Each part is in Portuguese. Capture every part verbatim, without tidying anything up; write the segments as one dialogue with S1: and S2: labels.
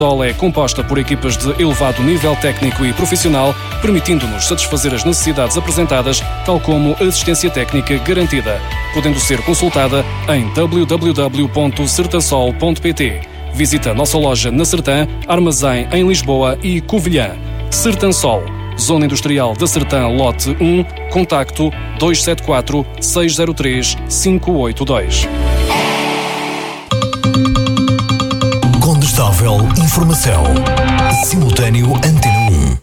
S1: Sertensol é composta por equipas de elevado nível técnico e profissional, permitindo-nos satisfazer as necessidades apresentadas, tal como a assistência técnica garantida, podendo ser consultada em w w w ponto sertensol ponto p t. Visita a nossa loja na Sertã, armazém em Lisboa e Covilhã. Sertensol, Zona Industrial da Sertã, lote um, contacto dois sete quatro, seis zero três, cinco oito dois.
S2: Condestável Informação. Simultâneo Antena um.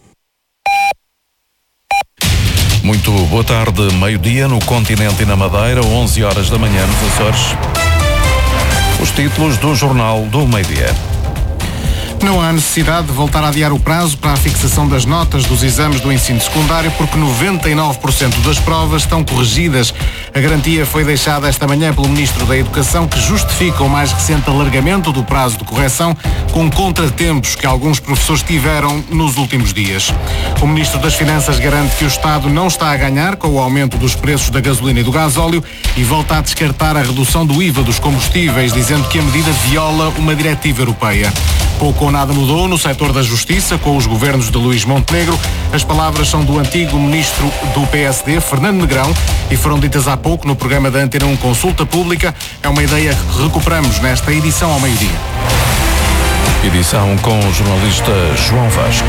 S3: Muito boa tarde, meio-dia no continente e na Madeira, onze horas da manhã nos Açores. Os títulos do Jornal do Meio-Dia.
S4: Não há necessidade de voltar a adiar o prazo para a fixação das notas dos exames do ensino secundário porque noventa e nove por cento das provas estão corrigidas. A garantia foi deixada esta manhã pelo Ministro da Educação, que justifica o mais recente alargamento do prazo de correção com contratempos que alguns professores tiveram nos últimos dias. O Ministro das Finanças garante que o Estado não está a ganhar com o aumento dos preços da gasolina e do gasóleo e volta a descartar a redução do I V A dos combustíveis, dizendo que a medida viola uma diretiva europeia. Pouco ou nada mudou no setor da Justiça com os governos de Luís Montenegro. As palavras são do antigo ministro do P S D, Fernando Negrão, e foram ditas há pouco no programa da Antena um Consulta Pública. É uma ideia que recuperamos nesta edição ao meio-dia.
S3: Edição com o jornalista João Vasco.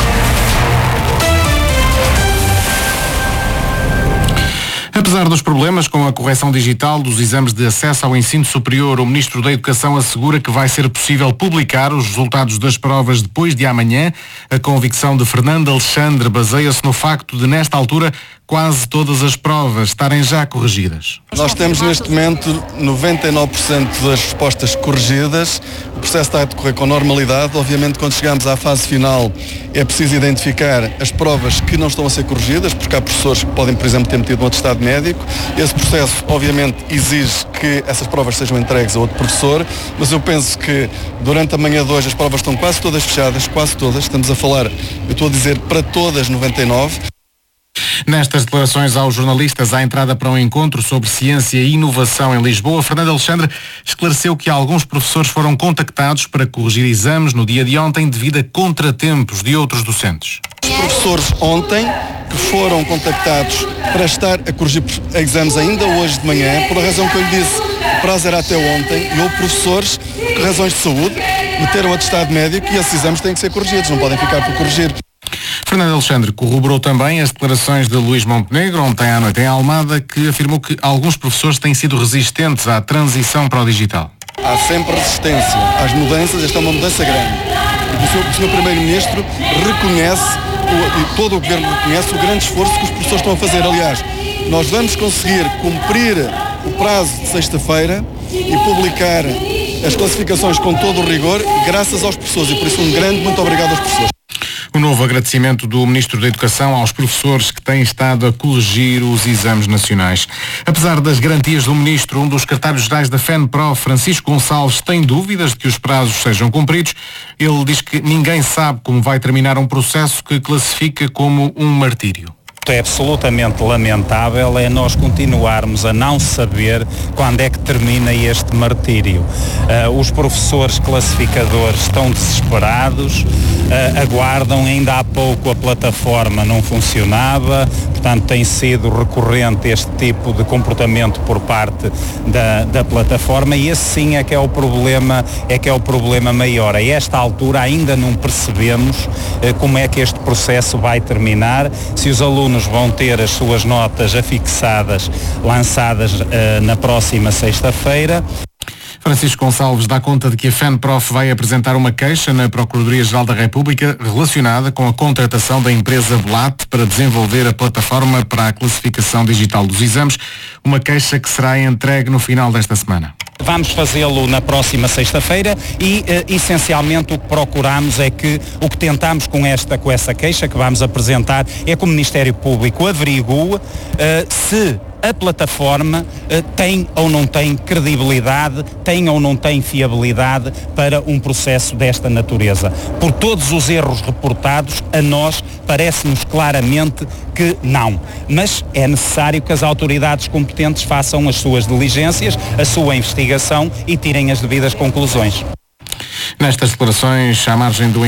S4: Apesar dos problemas com a correção digital dos exames de acesso ao ensino superior, o Ministro da Educação assegura que vai ser possível publicar os resultados das provas depois de amanhã. A convicção de Fernando Alexandre baseia-se no facto de, nesta altura, quase todas as provas estarem já corrigidas.
S5: Nós temos neste momento noventa e nove por cento das respostas corrigidas. O processo está a decorrer com normalidade. Obviamente, quando chegamos à fase final, é preciso identificar as provas que não estão a ser corrigidas, porque há professores que podem, por exemplo, ter metido um atestado médico. Esse processo, obviamente, exige que essas provas sejam entregues a outro professor, mas eu penso que durante a manhã de hoje as provas estão quase todas fechadas, quase todas. Estamos a falar, eu estou a dizer, para todas noventa e nove.
S4: Nestas declarações aos jornalistas à entrada para um encontro sobre ciência e inovação em Lisboa, Fernando Alexandre esclareceu que alguns professores foram contactados para corrigir exames no dia de ontem devido a contratempos de outros docentes.
S5: Os professores ontem que foram contactados para estar a corrigir exames ainda hoje de manhã, por a razão que eu lhe disse, o prazo era até ontem, e houve professores que, por razões de saúde, meteram atestado médico e esses exames têm que ser corrigidos, não podem ficar por corrigir.
S4: Fernando Alexandre corroborou também as declarações de Luís Montenegro ontem à noite em Almada, que afirmou que alguns professores têm sido resistentes à transição para o digital.
S5: Há sempre resistência às mudanças, esta é uma mudança grande. O senhor, o senhor Primeiro-Ministro reconhece, o, e todo o Governo reconhece o grande esforço que os professores estão a fazer. Aliás, nós vamos conseguir cumprir o prazo de sexta-feira e publicar as classificações com todo o rigor, graças aos professores, e por isso um grande muito obrigado aos professores.
S4: O novo agradecimento do Ministro da Educação aos professores que têm estado a corrigir os exames nacionais. Apesar das garantias do Ministro, um dos secretários-gerais da FENPROF, Francisco Gonçalves, tem dúvidas de que os prazos sejam cumpridos. Ele diz que ninguém sabe como vai terminar um processo que classifica como um martírio.
S6: É absolutamente lamentável é nós continuarmos a não saber quando é que termina este martírio. Uh, os professores classificadores estão desesperados, uh, aguardam, ainda há pouco a plataforma não funcionava, portanto tem sido recorrente este tipo de comportamento por parte da, da plataforma, e esse sim é que é o problema, é que é o problema maior. A esta altura ainda não percebemos uh, como é que este processo vai terminar, se os alunos vão ter as suas notas afixadas, lançadas uh, na próxima sexta-feira.
S4: Francisco Gonçalves dá conta de que a FENPROF vai apresentar uma queixa na Procuradoria-Geral da República relacionada com a contratação da empresa Blat para desenvolver a plataforma para a classificação digital dos exames, uma queixa que será entregue no final desta semana.
S6: Vamos fazê-lo na próxima sexta-feira e, eh, essencialmente, o que procuramos é que, o que tentamos com esta, com essa queixa que vamos apresentar, é que o Ministério Público averigue eh, se a plataforma eh, tem ou não tem credibilidade, tem ou não tem fiabilidade para um processo desta natureza. Por todos os erros reportados, a nós parece-nos claramente que não. Mas é necessário que as autoridades competentes façam as suas diligências, a sua investigação e tirem as devidas conclusões.
S4: Nestas declarações, à margem do